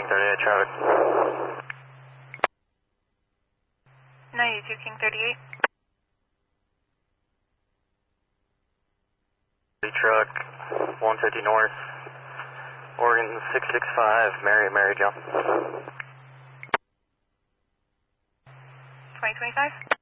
38 traffic. 92 King 38. Truck 150 north, Oregon 665, Mary John. 2025.